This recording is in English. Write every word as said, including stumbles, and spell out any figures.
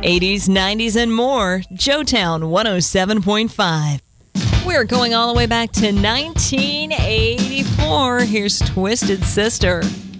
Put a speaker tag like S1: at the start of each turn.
S1: eighties, nineties, and more. Joetown one oh seven point five. We're going all the way back to nineteen eighty-four. Here's Twisted Sister.